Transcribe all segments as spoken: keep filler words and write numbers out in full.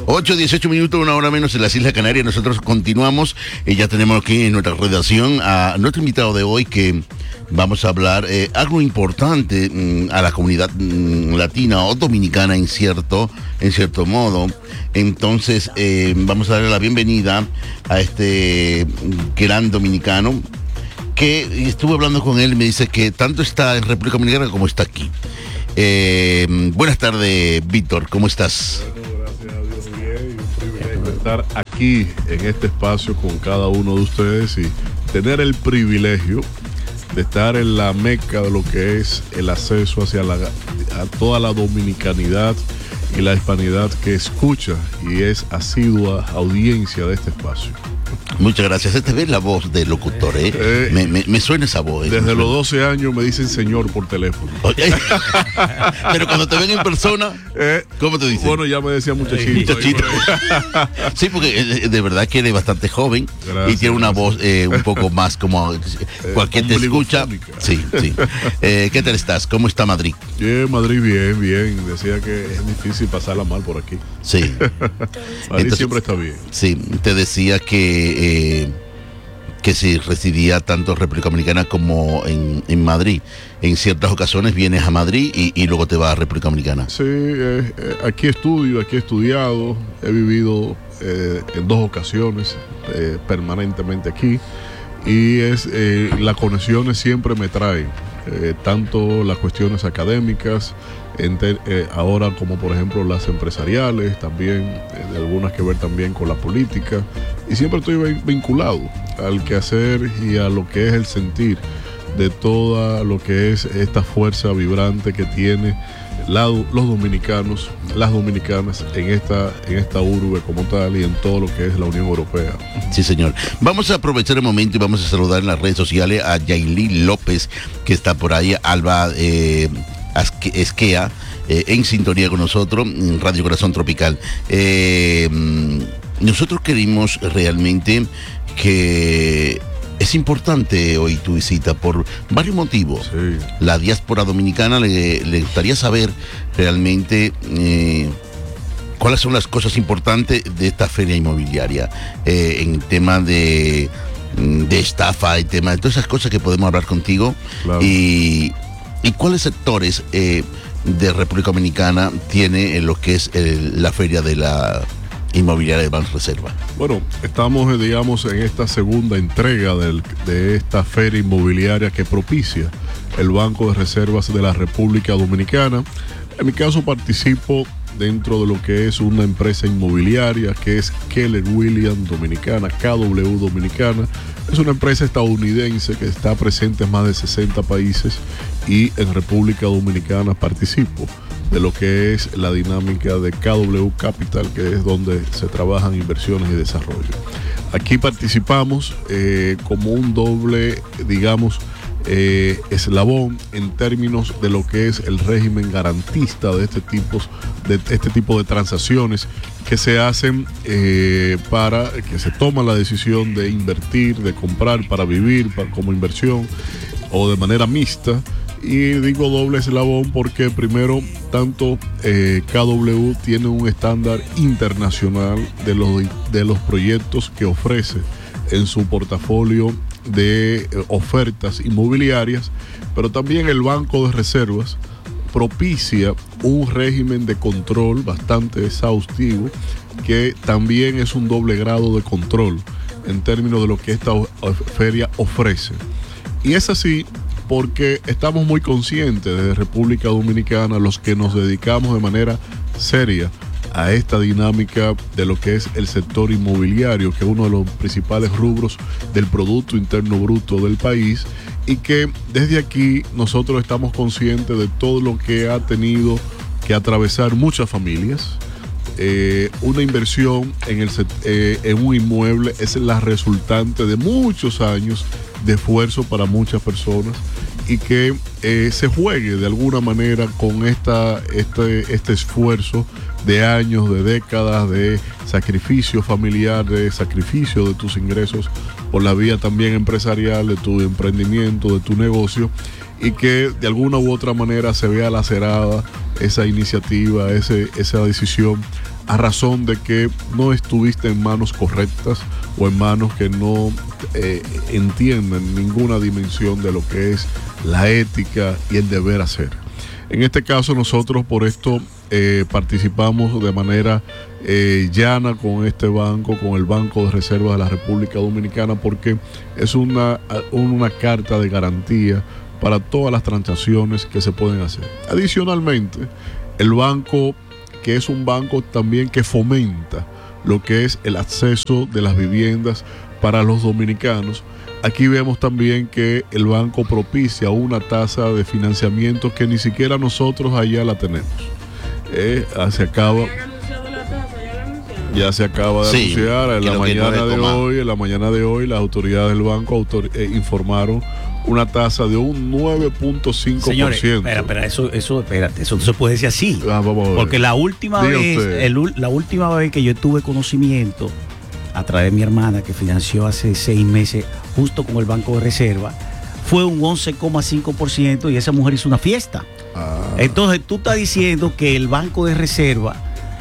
ocho, dieciocho minutos, una hora menos en las Islas Canarias. Nosotros continuamos y ya tenemos aquí en nuestra redacción a nuestro invitado de hoy, que vamos a hablar eh, algo importante mmm, a la comunidad mmm, latina o dominicana en cierto, en cierto modo. Entonces eh, vamos a darle la bienvenida a este gran dominicano que estuve hablando con él y me dice que tanto está en República Dominicana como está aquí. Eh, buenas tardes, Víctor, ¿cómo estás? Bueno, gracias a Dios, bien, y un privilegio estar aquí en este espacio con cada uno de ustedes y tener el privilegio de estar en la meca de lo que es el acceso hacia la, a toda la dominicanidad y la hispanidad que escucha y es asidua audiencia de este espacio. Muchas gracias. Esta vez la voz del locutor, ¿eh? eh me, me, me suena esa voz. ¿eh? Desde los doce años me dicen señor por teléfono. Pero cuando te ven en persona, eh, ¿cómo te dicen? Bueno, ya me decía muchachito. Muchachito. Sí, porque de verdad que eres bastante joven. Gracias, y tiene una gracias. voz eh, un poco más como eh, cualquier te escucha. Sí, sí. Eh, ¿Qué tal estás? ¿Cómo está Madrid? Bien, Madrid bien, bien. Decía que es difícil pasarla mal por aquí. Sí. Madrid Entonces, siempre está bien. Sí, te decía que Eh, que si residía tanto en República Dominicana como en, en Madrid. En ciertas ocasiones vienes a Madrid y, y luego te vas a República Dominicana. Sí, eh, eh, aquí estudio, aquí he estudiado, he vivido eh, en dos ocasiones eh, permanentemente aquí y es eh, las conexiones siempre me traen, eh, tanto las cuestiones académicas, Ente, eh, ahora como por ejemplo las empresariales, también eh, de algunas que ver también con la política, y siempre estoy vinculado al quehacer y a lo que es el sentir de toda lo que es esta fuerza vibrante que tiene la, los dominicanos, las dominicanas en esta, en esta urbe como tal y en todo lo que es la Unión Europea. Sí, señor. Vamos a aprovechar el momento y vamos a saludar en las redes sociales a Yailin López, que está por ahí, Alba eh, Esquea, eh, en sintonía con nosotros, en Radio Corazón Tropical. Eh, nosotros queremos realmente que es importante hoy tu visita por varios motivos. Sí. La diáspora dominicana le, le gustaría saber realmente eh, cuáles son las cosas importantes de esta feria inmobiliaria, eh, en tema de, de estafa, y tema de todas esas cosas que podemos hablar contigo. Claro. Y ¿Y cuáles sectores eh, de República Dominicana tiene en lo que es el, la feria de la inmobiliaria de Banreserva? Bueno, estamos, eh, digamos, en esta segunda entrega del, de esta feria inmobiliaria que propicia el Banco de Reservas de la República Dominicana. En mi caso participo dentro de lo que es una empresa inmobiliaria que es Keller Williams Dominicana, K W Dominicana. Es una empresa estadounidense que está presente en más de sesenta países y en República Dominicana participo de lo que es la dinámica de K W Capital, que es donde se trabajan inversiones y desarrollo. Aquí participamos eh, como un doble, digamos, eh, eslabón en términos de lo que es el régimen garantista de este tipo de, este tipo de transacciones que se hacen eh, para que se toma la decisión de invertir, de comprar para vivir, para, como inversión o de manera mixta. Y digo doble eslabón porque primero, tanto eh, K W tiene un estándar internacional de los, de los proyectos que ofrece en su portafolio de eh, ofertas inmobiliarias, pero también el Banco de Reservas propicia un régimen de control bastante exhaustivo que también es un doble grado de control en términos de lo que esta feria ofrece. Y es así porque estamos muy conscientes desde República Dominicana, los que nos dedicamos de manera seria a esta dinámica de lo que es el sector inmobiliario, que es uno de los principales rubros del Producto Interno Bruto del país, y que desde aquí nosotros estamos conscientes de todo lo que ha tenido que atravesar muchas familias. Eh, una inversión en, el, eh, en un inmueble es la resultante de muchos años de esfuerzo para muchas personas, y que eh, se juegue de alguna manera con esta, este, este esfuerzo de años, de décadas, de sacrificio familiar, de sacrificio de tus ingresos por la vía también empresarial, de tu emprendimiento, de tu negocio, y que de alguna u otra manera se vea lacerada esa iniciativa, ese, esa decisión, a razón de que no estuviste en manos correctas o en manos que no eh, entienden ninguna dimensión de lo que es la ética y el deber hacer. En este caso nosotros por esto eh, participamos de manera eh, llana con este banco, con el Banco de Reservas de la República Dominicana, porque es una, una carta de garantía para todas las transacciones que se pueden hacer. Adicionalmente, el banco, que es un banco también que fomenta lo que es el acceso de las viviendas para los dominicanos, aquí vemos también que el banco propicia una tasa de financiamiento que ni siquiera nosotros allá la tenemos. Eh, se acaba, ya se acaba de sí, anunciar en la mañana de hoy, en la mañana de hoy las autoridades del banco autor, eh, informaron una tasa de un nueve punto cinco por ciento. Señores, espera, espera, eso, eso, espérate, eso no se puede decir así. Ah, vamos a ver. Porque la última Diga vez, el, la última vez que yo tuve conocimiento a través de mi hermana que financió hace seis meses justo con el Banco de Reserva, fue un once coma cinco por ciento y esa mujer hizo una fiesta. Ah. Entonces tú estás diciendo que el Banco de Reserva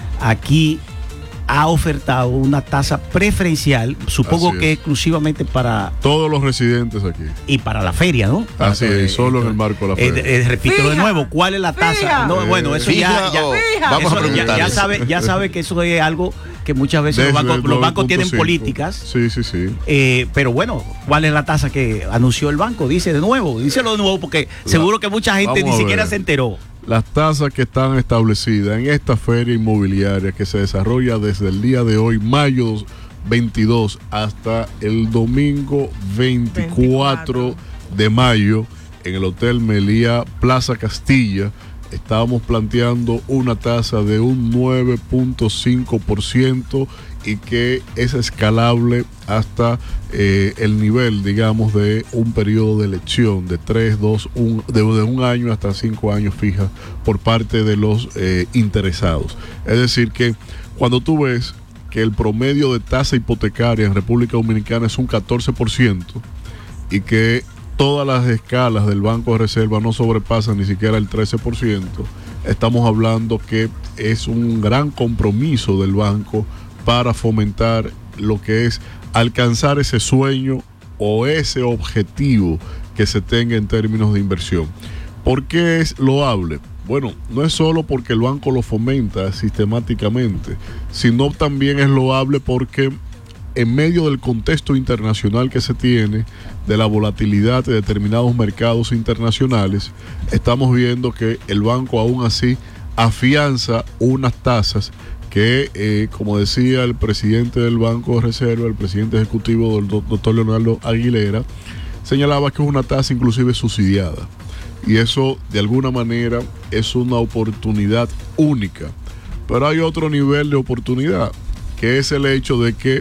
aquí ha ofertado una tasa preferencial, supongo que exclusivamente para todos los residentes aquí y para la feria, ¿no? Para así es, solo en el marco de la feria. Eh, eh, repito fija, de nuevo, ¿cuál es la tasa? No, bueno, eso fija, ya, ya, fija, vamos eso, a preguntar. Ya, ya sabe, ya sabe que eso es algo que muchas veces los bancos, los bancos tienen políticas. Sí, sí, sí. Eh, pero bueno, ¿cuál es la tasa que anunció el banco? Dice de nuevo, díselo de nuevo porque la, seguro que mucha gente ni siquiera se enteró. Las tasas que están establecidas en esta feria inmobiliaria que se desarrolla desde el día de hoy, mayo veintidós, hasta el domingo veinticuatro de mayo, en el Hotel Meliá Plaza Castilla, estábamos planteando una tasa de un nueve punto cinco por ciento y que es escalable hasta eh, el nivel, digamos, de un periodo de elección de tres, dos, un, de, de un año hasta cinco años fija por parte de los eh, interesados. Es decir que cuando tú ves que el promedio de tasa hipotecaria en República Dominicana es un catorce por ciento y que todas las escalas del Banco de Reserva no sobrepasan ni siquiera el trece por ciento, estamos hablando que es un gran compromiso del banco para fomentar lo que es alcanzar ese sueño o ese objetivo que se tenga en términos de inversión. ¿Por qué es loable? Bueno, no es solo porque el banco lo fomenta sistemáticamente, sino también es loable porque en medio del contexto internacional que se tiene, de la volatilidad de determinados mercados internacionales, estamos viendo que el banco aún así afianza unas tasas que, eh, como decía el presidente del Banco de Reserva, el presidente ejecutivo, del doctor Leonardo Aguilera, señalaba que es una tasa inclusive subsidiada. Y eso, de alguna manera, es una oportunidad única. Pero hay otro nivel de oportunidad, que es el hecho de que,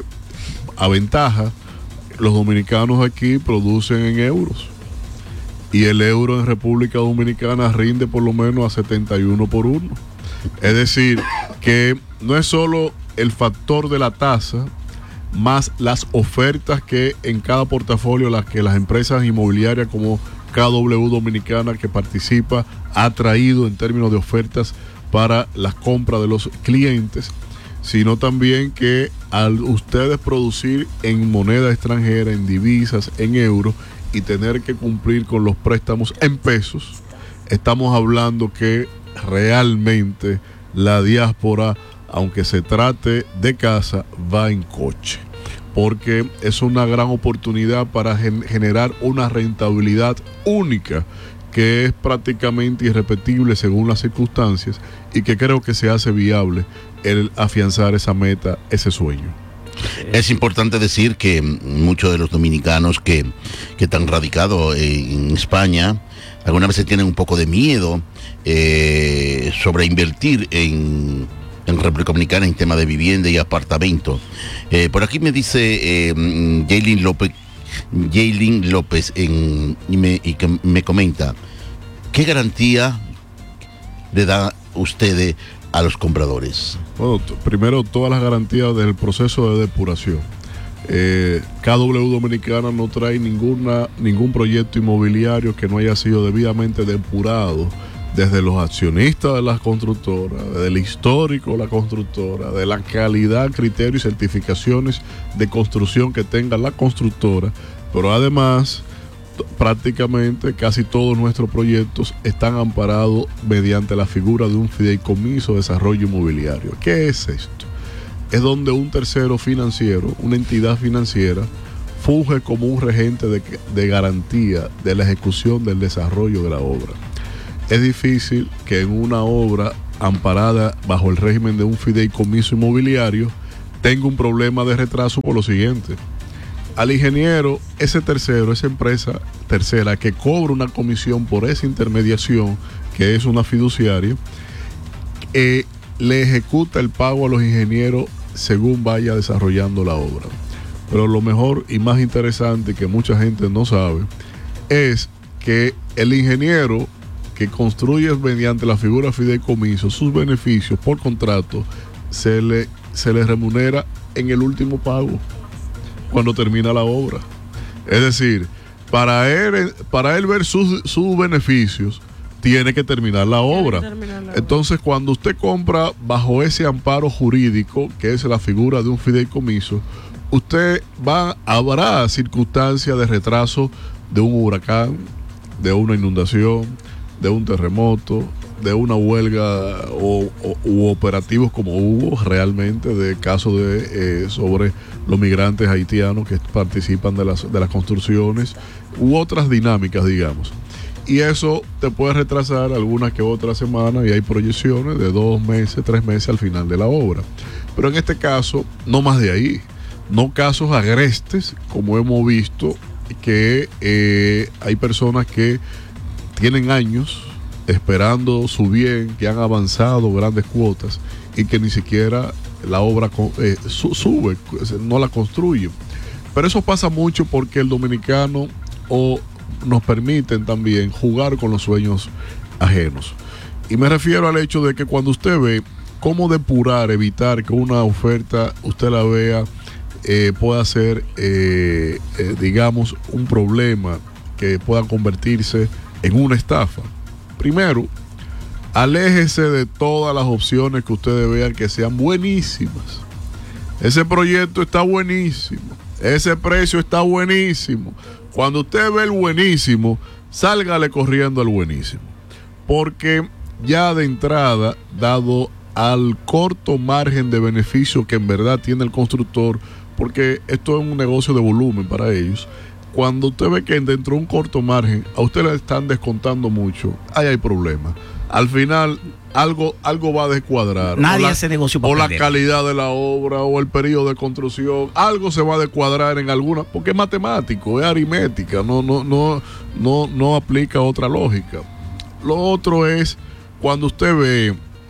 a ventaja, los dominicanos aquí producen en euros. Y el euro en República Dominicana rinde por lo menos a setenta y uno por uno. Es decir, que no es solo el factor de la tasa, más las ofertas que en cada portafolio, las que las empresas inmobiliarias como K W Dominicana que participa ha traído en términos de ofertas para las compras de los clientes, sino también que al ustedes producir en moneda extranjera, en divisas, en euros, y tener que cumplir con los préstamos en pesos, estamos hablando que realmente la diáspora, aunque se trate de casa, va en coche, porque es una gran oportunidad para gen- generar una rentabilidad única que es prácticamente irrepetible según las circunstancias y que creo que se hace viable el afianzar esa meta, ese sueño. Es importante decir que muchos de los dominicanos que, que están radicados en España algunas veces tienen un poco de miedo eh, sobre invertir en, en República Dominicana en tema de vivienda y apartamento. Eh, por aquí me dice eh, Jaylin López, Jaylin López en, y, me, y que me comenta, ¿qué garantía le da ustedes a los compradores? Bueno, t- primero todas las garantías del proceso de depuración. Eh, K W Dominicana no trae ninguna, ningún proyecto inmobiliario que no haya sido debidamente depurado desde los accionistas de las constructoras, desde el histórico de la constructora, de la calidad, criterio y certificaciones de construcción que tenga la constructora, pero además prácticamente casi todos nuestros proyectos están amparados mediante la figura de un fideicomiso de desarrollo inmobiliario. ¿Qué es esto? Es donde un tercero financiero, una entidad financiera, funge como un regente de, de garantía de la ejecución del desarrollo de la obra. Es difícil que en una obra amparada bajo el régimen de un fideicomiso inmobiliario tenga un problema de retraso por lo siguiente. Al ingeniero, ese tercero, esa empresa tercera que cobra una comisión por esa intermediación, que es una fiduciaria, eh, le ejecuta el pago a los ingenieros según vaya desarrollando la obra. Pero lo mejor y más interesante que mucha gente no sabe es que el ingeniero que construye mediante la figura fideicomiso sus beneficios por contrato se le, se le remunera en el último pago, cuando termina la obra. Es decir, para él, para él ver sus, sus beneficios, tiene que terminar la obra. Terminar la Entonces, obra. Cuando usted compra bajo ese amparo jurídico, que es la figura de un fideicomiso, usted va, habrá circunstancias de retraso de un huracán, de una inundación, de un terremoto, de una huelga o, o u operativos como hubo realmente de casos de eh, sobre los migrantes haitianos que participan de las, de las construcciones u otras dinámicas, digamos. Y eso te puede retrasar alguna que otra semana y hay proyecciones de dos meses, tres meses al final de la obra. Pero en este caso, no más de ahí. No casos agrestes, como hemos visto, que eh, hay personas que tienen años esperando su bien, que han avanzado grandes cuotas y que ni siquiera la obra eh, su, sube, no la construye. Pero eso pasa mucho porque el dominicano o nos permiten también jugar con los sueños ajenos. Y me refiero al hecho de que cuando usted ve cómo depurar, evitar que una oferta usted la vea, eh, pueda ser, eh, eh, digamos, un problema que pueda convertirse en una estafa. Primero, aléjese de todas las opciones que ustedes vean que sean buenísimas. Ese proyecto está buenísimo, ese precio está buenísimo. Cuando usted ve el buenísimo, sálgale corriendo al buenísimo. Porque ya de entrada, dado al corto margen de beneficio que en verdad tiene el constructor, porque esto es un negocio de volumen para ellos, cuando usted ve que dentro de un corto margen a usted le están descontando mucho, ahí hay problemas. Al final algo, algo va a descuadrar. Nadie o la, hace negocio para O perder. La calidad de la obra o el periodo de construcción, algo se va a descuadrar en alguna, porque es matemático, es aritmética, no, no, no, no, no aplica otra lógica. Lo otro es cuando usted ve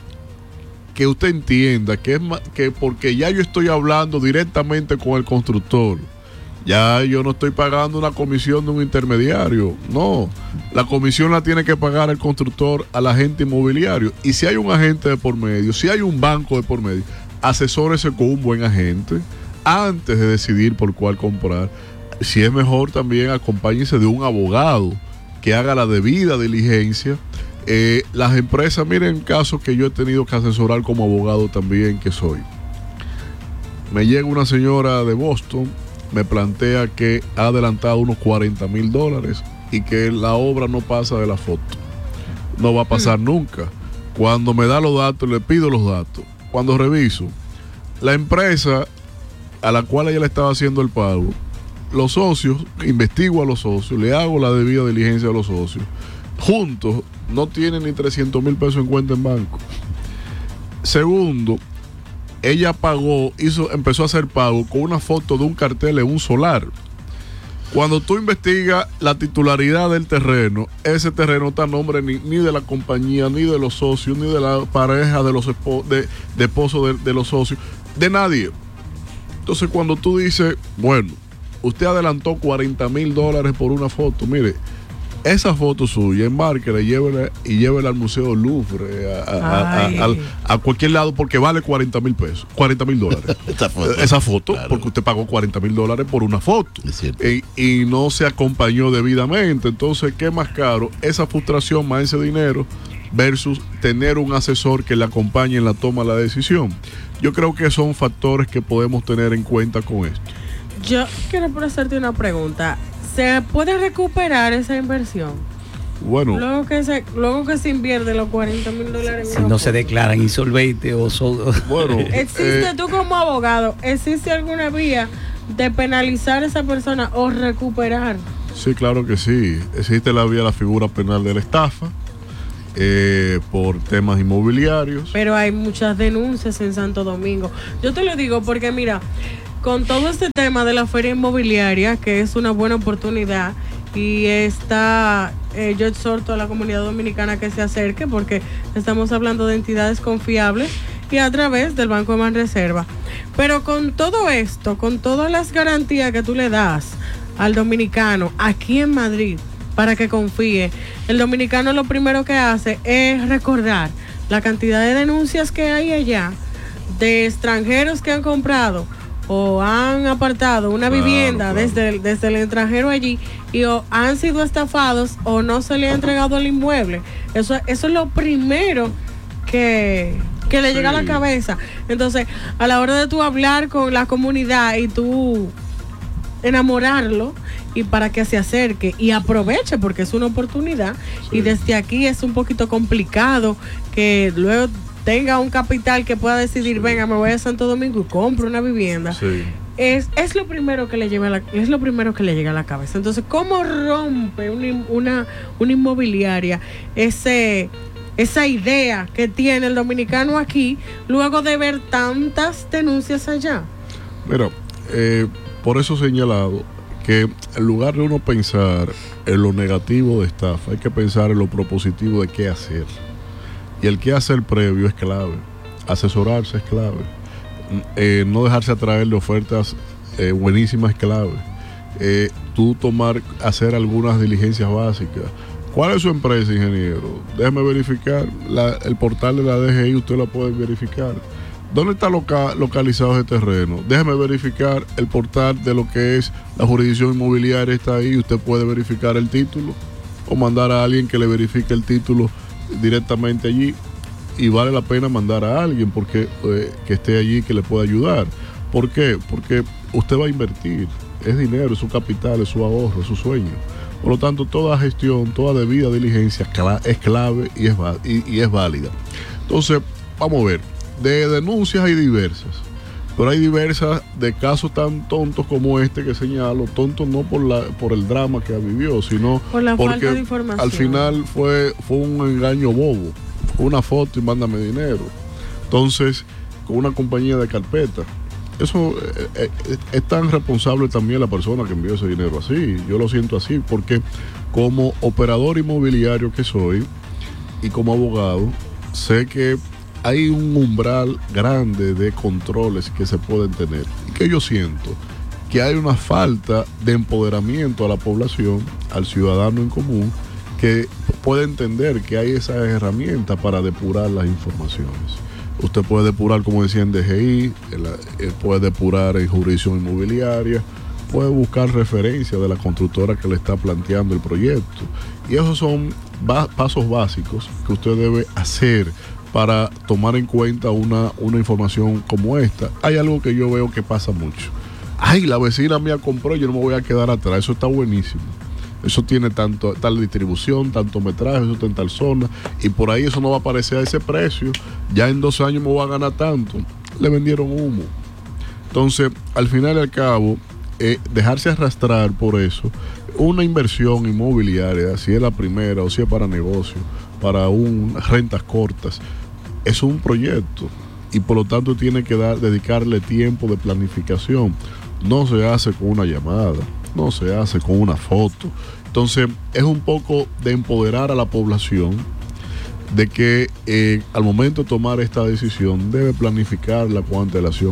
que usted entienda que es que porque ya yo estoy hablando directamente con el constructor, ya yo no estoy pagando una comisión de un intermediario. No, la comisión la tiene que pagar el constructor al agente inmobiliario. Y si hay un agente de por medio, si hay un banco de por medio, asesórese con un buen agente antes de decidir por cuál comprar. Si es mejor, también acompáñese de un abogado que haga la debida diligencia. Eh, las empresas, miren casos que yo he tenido que asesorar como abogado también que soy. Me llega una señora de Boston, me plantea que ha adelantado unos cuarenta mil dólares y que la obra no pasa de la foto. No va a pasar mm. nunca. Cuando me da los datos, le pido los datos. Cuando reviso, la empresa a la cual ella le estaba haciendo el pago, los socios, investigo a los socios, le hago la debida diligencia a los socios. Juntos no tienen ni trescientos mil pesos en cuenta en banco. Segundo, ella pagó, hizo, empezó a hacer pago con una foto de un cartel en un solar. Cuando tú investigas la titularidad del terreno, ese terreno está a nombre ni, ni de la compañía, ni de los socios, ni de la pareja de los esposos, de, de esposo de, de los socios, de nadie. Entonces cuando tú dices, bueno, usted adelantó cuarenta mil dólares por una foto, mire, esa foto suya, embárquela y llévela, y llévela al Museo Louvre, a, a, a, a, a cualquier lado, porque vale cuarenta mil pesos, cuarenta mil dólares. esa foto, esa foto claro. Porque usted pagó cuarenta mil dólares por una foto y, y no se acompañó debidamente. Entonces, ¿qué más caro? Esa frustración más ese dinero versus tener un asesor que le acompañe en la toma de la decisión. Yo creo que son factores que podemos tener en cuenta con esto. Yo quiero por hacerte una pregunta. ¿Se puede recuperar esa inversión? Bueno. Luego que se, luego que se invierte los cuarenta mil dólares. Si no foto. Se declaran insolventes o son... Bueno. ¿Existe eh, tú como abogado, existe alguna vía de penalizar a esa persona o recuperar? Sí, claro que sí. Existe la vía, la figura penal de la estafa. Eh, por temas inmobiliarios. Pero hay muchas denuncias en Santo Domingo. Yo te lo digo porque mira, con todo este tema de la feria inmobiliaria, que es una buena oportunidad, y está, eh, yo exhorto a la comunidad dominicana que se acerque, porque estamos hablando de entidades confiables y a través del Banco de Banreserva. Pero con todo esto, con todas las garantías que tú le das al dominicano aquí en Madrid, para que confíe, el dominicano lo primero que hace es recordar la cantidad de denuncias que hay allá de extranjeros que han comprado o han apartado una claro, vivienda claro. Desde, el, desde el extranjero allí y o han sido estafados o no se le ha entregado el inmueble. Eso, eso es lo primero que, que le sí. llega a la cabeza. Entonces, a la hora de tú hablar con la comunidad y tú enamorarlo, y para que se acerque y aproveche, porque es una oportunidad, sí. Y desde aquí es un poquito complicado que luego tenga un capital que pueda decidir, sí. Venga, me voy a Santo Domingo y compro una vivienda. Sí. Es, es lo primero que le lleva a la, es lo primero que le llega a la cabeza. Entonces, ¿cómo rompe una, una, una inmobiliaria ese, esa idea que tiene el dominicano aquí luego de ver tantas denuncias allá? Mira, eh, por eso he señalado que en lugar de uno pensar en lo negativo de estafa, hay que pensar en lo propositivo de qué hacer. Y el qué hacer previo es clave. Asesorarse es clave. Eh, no dejarse atraer de ofertas eh, buenísimas es clave. Eh, tú tomar, hacer algunas diligencias básicas. ¿Cuál es su empresa, ingeniero? Déjeme verificar. La, el portal de la D G I usted la puede verificar. ¿Dónde está loca, localizado ese terreno? Déjeme verificar el portal de lo que es la jurisdicción inmobiliaria, está ahí, usted puede verificar el título o mandar a alguien que le verifique el título directamente allí, y vale la pena mandar a alguien porque eh, que esté allí, que le pueda ayudar. ¿Por qué? Porque usted va a invertir, es dinero, es su capital, es su ahorro, es su sueño. Por lo tanto, toda gestión, toda debida diligencia es clave y es, y, y es válida. Entonces, vamos a ver. De denuncias hay diversas, pero hay diversas de casos tan tontos como este que señalo, tontos no por la por el drama que vivió, sino por la porque falta de información. Al final fue, fue un engaño bobo, una foto y mándame dinero. Entonces, con una compañía de carpeta, eso eh, eh, es tan responsable también la persona que envió ese dinero así. Yo lo siento así, porque como operador inmobiliario que soy y como abogado, sé que hay un umbral grande de controles que se pueden tener. Y que yo siento que hay una falta de empoderamiento a la población, al ciudadano en común, que puede entender que hay esas herramientas para depurar las informaciones. Usted puede depurar, como decía, en D G I, puede depurar en jurisdicción inmobiliaria, puede buscar referencia de la constructora que le está planteando el proyecto. Y esos son ba- pasos básicos que usted debe hacer para tomar en cuenta una, una información como esta. Hay algo que yo veo que pasa mucho. Ay, la vecina mía compró, yo no me voy a quedar atrás. Eso está buenísimo. Eso tiene tanto, tal distribución, tanto metraje, eso está en tal zona, y por ahí eso no va a aparecer a ese precio. Ya en dos años me voy a ganar tanto. Le vendieron humo. Entonces, al final y al cabo, eh, dejarse arrastrar por eso, una inversión inmobiliaria, si es la primera o si es para negocio, para un rentas cortas, es un proyecto y por lo tanto tiene que dar, dedicarle tiempo de planificación. No se hace con una llamada, no se hace con una foto. Entonces es un poco de empoderar a la población de que eh, al momento de tomar esta decisión debe planificarla con antelación.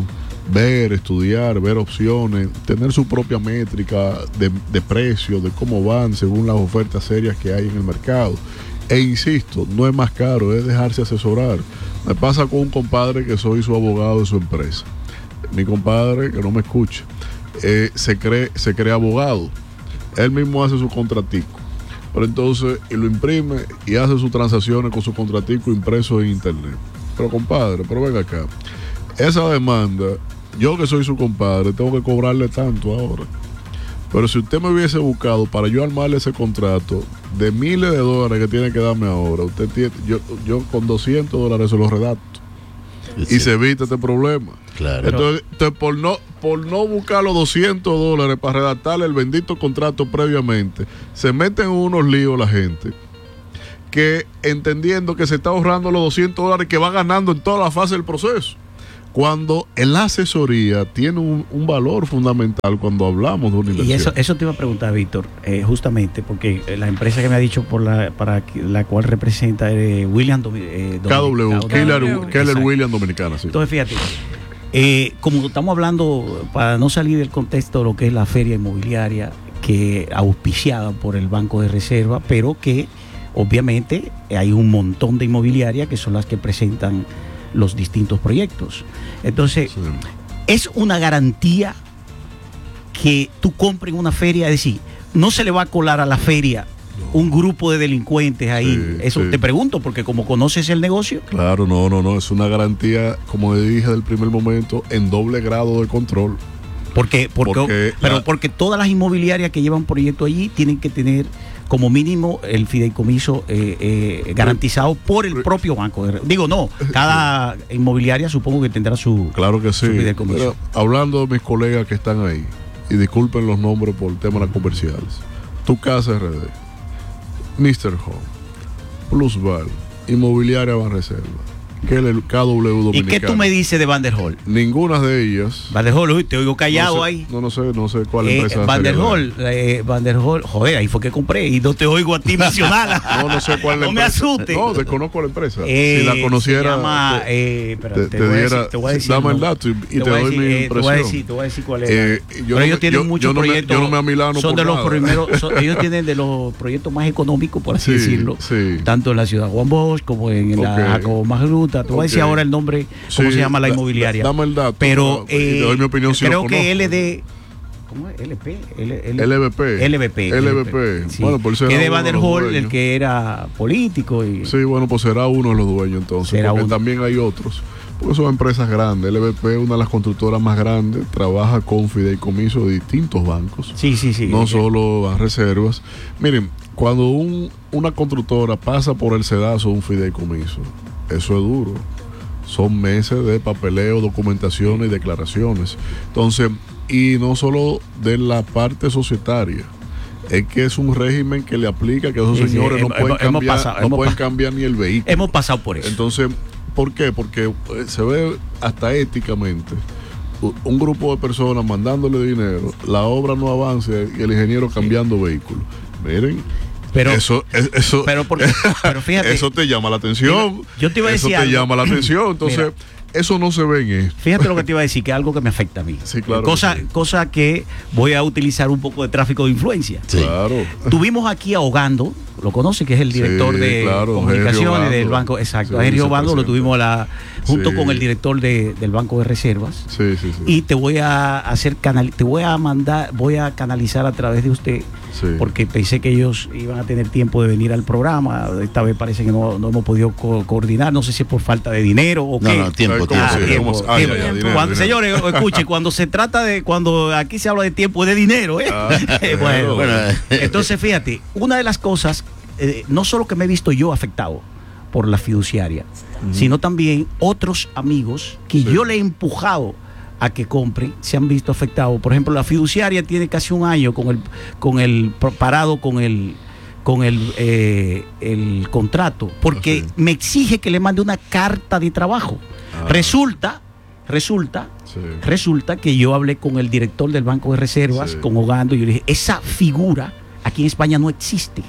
ver, estudiar, ver opciones, tener su propia métrica de, de precios, de cómo van según las ofertas serias que hay en el mercado. E insisto, no es más caro, es dejarse asesorar. Me pasa con un compadre que soy su abogado de su empresa. Mi compadre, que no me escucha, eh, se cree, se cree abogado. Él mismo hace su contratico. Pero entonces, y lo imprime y hace sus transacciones con su contratico impreso en internet. Pero compadre, pero venga acá. Esa demanda, yo que soy su compadre, tengo que cobrarle tanto ahora. Pero si usted me hubiese buscado para yo armarle ese contrato de miles de dólares que tiene que darme ahora, usted tiene, yo, yo con doscientos dólares se lo redacto. Sí. Y se evita este problema. Claro. Entonces, entonces por no por no buscar los doscientos dólares para redactarle el bendito contrato previamente, se meten en unos líos la gente que entendiendo que se está ahorrando los doscientos dólares que va ganando en toda la fase del proceso. Cuando la asesoría tiene un, un valor fundamental cuando hablamos de una inversión. Y eso, eso te iba a preguntar, Víctor, eh, justamente porque la empresa que me ha dicho por la para la cual representa eh, William eh, K W, Keller, Keller Williams Dominicana, sí. Entonces, fíjate, eh, como estamos hablando, para no salir del contexto de lo que es la feria inmobiliaria, que auspiciada por el Banco de Reserva, pero que obviamente hay un montón de inmobiliarias que son las que presentan los distintos proyectos. Entonces, sí. Es una garantía que tú compres en una feria, es decir, no se le va a colar a la feria no. un grupo de delincuentes ahí. Sí, Eso sí. Te pregunto, porque como conoces el negocio. Claro, no, no, no, es una garantía, como dije del primer momento, en doble grado de control. Porque, porque, porque pero la... porque todas las inmobiliarias que llevan proyectos allí tienen que tener como mínimo el fideicomiso eh, eh, garantizado por el propio banco. Digo, no, cada inmobiliaria supongo que tendrá su, claro que sí. su fideicomiso. Pero, hablando de mis colegas que están ahí, y disculpen los nombres por temas comerciales, Tu Casa R D, mister Home, Plusval, Inmobiliaria Banreserva, que el K W Dominicana. ¿Y qué tú me dices de Van der Hol? Ninguna de ellas. Van der Hol, uy, te oigo callado no sé, ahí. No, no sé, no sé cuál eh, empresa. Van der Hol, eh, Van der Hol, joder, ahí fue que compré y no te oigo a ti mencionarla. no, no sé cuál no me asustes. No, desconozco la empresa. Eh, si la conociera, se llama, te, eh, te, te, te, voy diera, decir, te voy a decir. Dame el dato y, y te, te doy decir, mi eh, impresión. Te voy a decir, te voy a decir cuál es. Eh, Pero ellos tienen yo, muchos yo no proyectos. Me, yo no me amilano son por de los nada. primeros, son, ellos tienen de los proyectos más económicos, por así sí, decirlo. Sí. Tanto en la ciudad Juan Bosch como en la okay. Jacobo Magruta. Te voy okay. a decir ahora el nombre. ¿Cómo sí, se llama la da, inmobiliaria? Dame el dato. Pero eh, y te doy mi opinión si creo que L D. ¿Cómo es? L P. L, L, L B P. L B P. L B P. Sí. Bueno, por ser que de Van der Hol, el que era político. Y... Sí, bueno, pues será uno de los dueños entonces. Será porque uno. También hay otros. Porque son empresas grandes. L B P es una de las constructoras más grandes. Trabaja con fideicomiso de distintos bancos. Sí, sí, sí. No okay. solo las reservas. Miren, cuando un, una constructora pasa por el sedazo de un fideicomiso, eso es duro. Son meses de papeleo, documentaciones y declaraciones. Entonces, y no solo de la parte societaria, es que es un régimen que le aplica que esos sí, señores sí, no, hemos, pueden, cambiar, pasado, no pueden cambiar ni el vehículo. Hemos pasado por eso. Entonces, ¿por qué? Porque se ve hasta éticamente un grupo de personas mandándole dinero, la obra no avanza y el ingeniero cambiando sí. vehículo. Miren. Pero eso, eso, pero, porque, pero fíjate, eso te llama la atención. Yo te iba a decir eso te algo. llama la atención. Entonces, mira, eso no se ve en esto. Fíjate lo que te iba a decir, que es algo que me afecta a mí. Sí, claro. Cosa, que sí. cosa que voy a utilizar un poco de tráfico de influencia. Sí. Claro. Tuvimos aquí a Ogando, lo conoce, que es el director sí, de claro, comunicaciones del banco. Exacto, sí, a Sergio Ogando lo tuvimos la, junto sí. con el director de, del Banco de Reservas. Sí, sí, sí. Y te voy a hacer canal, te voy a mandar, voy a canalizar a través de usted. Sí. Porque pensé que ellos iban a tener tiempo de venir al programa. Esta vez parece que no, no hemos podido co coordinar. No sé si es por falta de dinero o no, qué. No, tiempo, ah, tiempo, tiempo, ah, tiempo. Ya, ya, dinero, cuando, dinero. Señores, escuchen, cuando se trata de, cuando aquí se habla de tiempo, de dinero, ¿eh? Ah, bueno, bueno, entonces fíjate, una de las cosas, eh, no solo que me he visto yo afectado por la fiduciaria, uh-huh. sino también otros amigos que sí. yo le he empujado a que compren, se han visto afectados. Por ejemplo, la fiduciaria tiene casi un año con el con el parado con el con el eh, el contrato, porque sí. me exige que le mande una carta de trabajo. Ah. Resulta, resulta, sí. resulta que yo hablé con el director del Banco de Reservas, sí. con Ogando, y yo le dije, esa figura aquí en España no existe.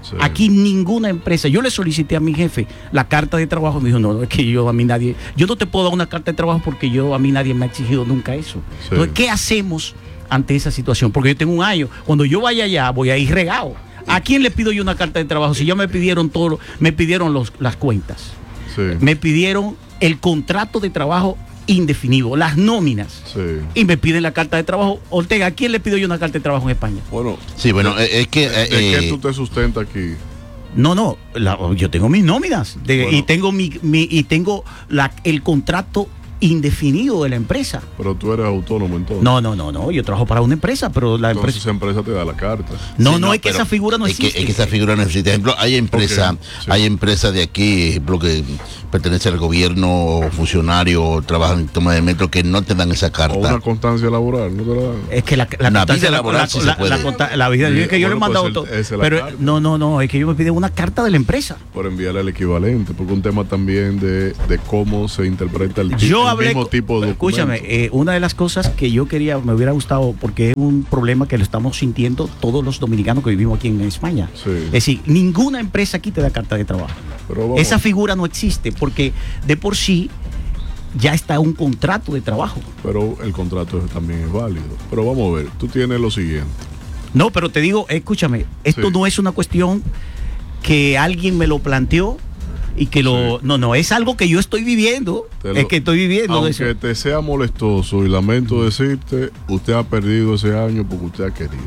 Sí. Aquí ninguna empresa, yo le solicité a mi jefe la carta de trabajo, me dijo, no, es que yo a mí nadie, yo no te puedo dar una carta de trabajo porque yo a mí nadie me ha exigido nunca eso. Sí. Entonces, ¿qué hacemos ante esa situación? Porque yo tengo un año, cuando yo vaya allá voy a ir regado. ¿A quién le pido yo una carta de trabajo? Si ya me pidieron todo, me pidieron los, las cuentas, Sí. me pidieron el contrato de trabajo indefinido, las nóminas, Sí. y me piden la carta de trabajo. Ortega, ¿a quién le pido yo una carta de trabajo en España? Bueno, Sí, bueno, eh, es que... eh, ¿de qué eh, tú te sustentas aquí? No, no, la- yo tengo mis nóminas de- Bueno. y tengo mi, mi- y tengo la, el contrato indefinido de la empresa. Pero tú eres autónomo entonces. No, no, no, no, yo trabajo para una empresa, pero la Entonces empresa... esa empresa te da la carta. No, sí, no, es que pero esa figura no es existe. Que, es que esa figura no existe. Por ejemplo, hay empresas, Ok, sí. hay empresas de aquí, ejemplo, que pertenece al gobierno, o funcionario, o trabajan en toma de metro, que no te dan esa O carta. una constancia laboral, ¿no te la dan? Es que la, la Una constancia- vida laboral la- sí se la- puede. la consta- la vida, Sí, es que yo le he bueno, mandado pues todo. el- esa es la Pero carta. no, no, no, es que yo me piden una carta de la empresa. Por enviarle el equivalente, porque un tema también de, de cómo se interpreta el, ti- Yo el hablé, mismo con- tipo de escúchame, documento. eh, una de las cosas que yo quería, me hubiera gustado, porque es un problema que lo estamos sintiendo todos los dominicanos que vivimos aquí en España. Sí. Es decir, ninguna empresa aquí te da carta de trabajo. Pero vamos, Esa figura no existe, porque de por sí ya está un contrato de trabajo. pero el contrato también es válido. Pero vamos a ver, tú tienes lo siguiente. No, pero te digo, escúchame, esto Sí. no es una cuestión que alguien me lo planteó y que lo... Sí. No, no, es algo que yo estoy viviendo, Te es lo- que estoy viviendo de eso. Aunque te sea molestoso y lamento decirte, usted ha perdido ese año porque usted ha querido.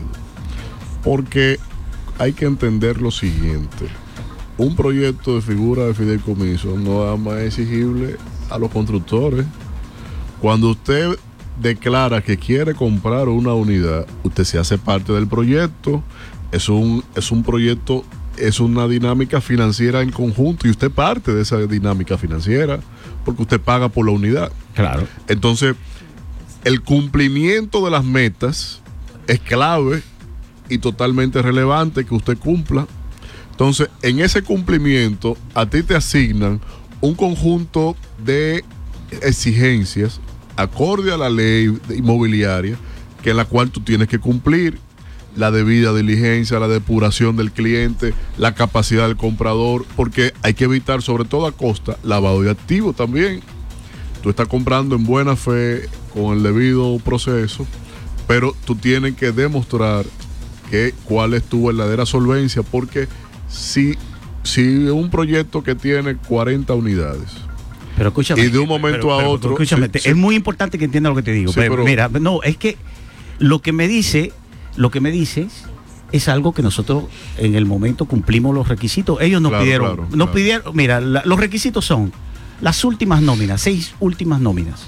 Porque hay que entender lo siguiente. Un proyecto de figura de fideicomiso no es más exigible a los constructores. Cuando usted declara que quiere comprar una unidad, usted se hace parte del proyecto. Es un, es un proyecto, es una dinámica financiera en conjunto y usted parte de esa dinámica financiera porque usted paga por la unidad. Claro. Entonces, el cumplimiento de las metas es clave y totalmente relevante que usted cumpla. Entonces, en ese cumplimiento, a ti te asignan un conjunto de exigencias acorde a la ley inmobiliaria, que en la cual tú tienes que cumplir la debida diligencia, la depuración del cliente, la capacidad del comprador, porque hay que evitar sobre toda costa lavado de activos también. Tú estás comprando en buena fe, con el debido proceso, pero tú tienes que demostrar que cuál es tu verdadera solvencia, porque si, si un proyecto que tiene cuarenta unidades, Pero escúchame. y de un momento pero- a pero- otro, escúchame, sí, te- sí. es muy importante que entienda lo que te digo. Sí, pero, pero- mira, no, es que lo que me dice, lo que me dices es algo que nosotros en el momento cumplimos los requisitos. Ellos nos Claro, pidieron, claro, nos claro. pidieron, mira, la- los requisitos son las últimas nóminas, seis últimas nóminas,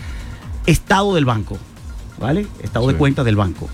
estado del banco, ¿vale? Estado de Sí. cuenta del banco,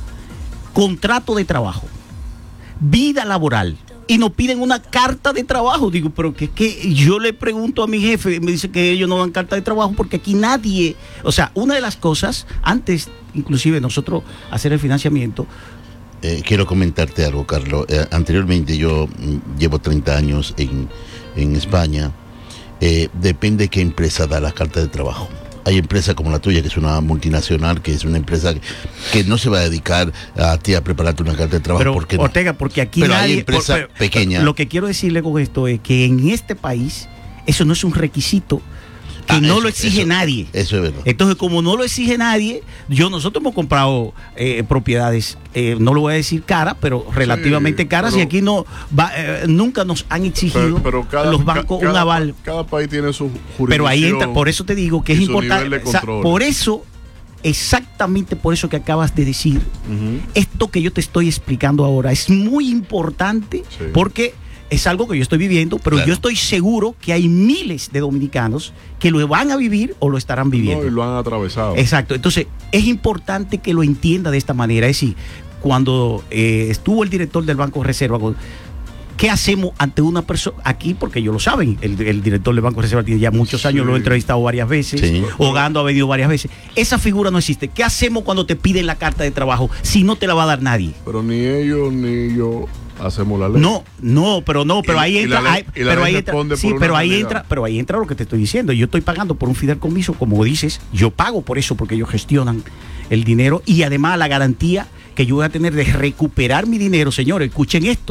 contrato de trabajo, vida laboral. Y nos piden una carta de trabajo. Digo, pero que, que yo le pregunto a mi jefe, me dice que ellos no dan carta de trabajo porque aquí nadie. O sea, una de las cosas, antes, inclusive nosotros hacer el financiamiento, Eh, quiero comentarte algo, Carlos. Eh, anteriormente yo mm, llevo treinta años en, en España. Eh, depende qué empresa da la carta de trabajo. Hay empresas como la tuya, que es una multinacional, que es una empresa que, que no se va a dedicar a ti a prepararte una carta de trabajo. pero ¿Por qué no? Ortega, porque aquí Pero hay nadie. empresas por- pero- pequeñas. Lo que quiero decirle con esto es que en este país eso no es un requisito que Ah, no eso- lo exige eso- nadie. Eso es verdad. Entonces, como no lo exige nadie, yo nosotros hemos comprado eh, propiedades, eh, no lo voy a decir cara, pero relativamente caras, pero- y aquí no va, eh, nunca nos han exigido los bancos ca- un cada- aval. Cada país tiene su jurisdicción. Pero ahí entra, por eso te digo que es y su importante. nivel de O sea, control. por eso, exactamente por eso que acabas de decir, Ujú. esto que yo te estoy explicando ahora es muy importante Sí. porque es algo que yo estoy viviendo, pero Claro. yo estoy seguro que hay miles de dominicanos que lo van a vivir o lo estarán viviendo. No, y lo han atravesado. Exacto, entonces es importante que lo entienda de esta manera. Es decir, cuando eh, estuvo el director del Banco de Reserva, con- ¿qué hacemos ante una persona aquí? Porque ellos lo saben, el, el director del Banco de Reserva tiene ya muchos años, Sí. lo he entrevistado varias veces, Sí. Hogando ha venido varias veces. Esa figura no existe. ¿Qué hacemos cuando te piden la carta de trabajo si no te la va a dar nadie? Pero ni ellos ni yo hacemos la ley. No, no, pero no, pero Y- ahí y entra, la ley- ahí- y la pero ley ahí entra, responde sí, por una pero ahí realidad. entra, pero ahí entra lo que te estoy diciendo. Yo estoy pagando por un fideicomiso, como dices, yo pago por eso porque ellos gestionan el dinero y además la garantía que yo voy a tener de recuperar mi dinero, señores, escuchen esto,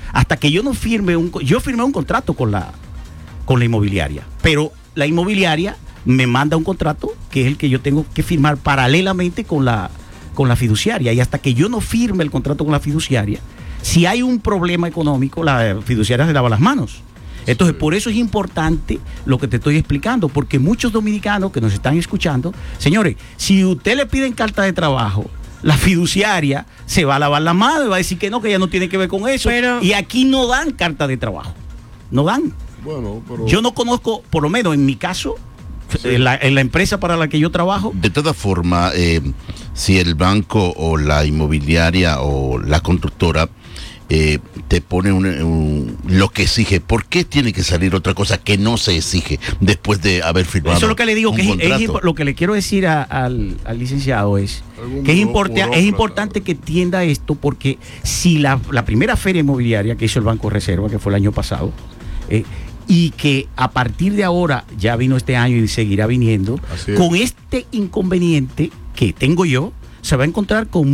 hasta que yo no firme un... Yo firmé un contrato con la, con la inmobiliaria, pero la inmobiliaria me manda un contrato que es el que yo tengo que firmar paralelamente con la, con la fiduciaria. Y hasta que yo no firme el contrato con la fiduciaria, si hay un problema económico, la fiduciaria se lava las manos. Entonces, por eso es importante lo que te estoy explicando, porque muchos dominicanos que nos están escuchando, señores, si usted le piden carta de trabajo, la fiduciaria se va a lavar la mano y va a decir que no, que ya no tiene que ver con eso. Pero, y aquí no dan carta de trabajo. No dan. Bueno, pero... Yo no conozco, por lo menos en mi caso, sí. en, la, en la empresa para la que yo trabajo. De todas formas, eh, si el banco o la inmobiliaria o la constructora eh, te pone un, un, lo que exige, ¿por qué tiene que salir otra cosa que no se exige después de haber firmado? Eso es lo que le digo, un que es, es, lo que le quiero decir a, al, al licenciado es que es, importa, es importante que entienda esto, porque si la, la primera feria inmobiliaria que hizo el Banco de Reserva, que fue el año pasado, eh, y que a partir de ahora ya vino este año y seguirá viniendo, con este inconveniente que tengo yo, se va a encontrar con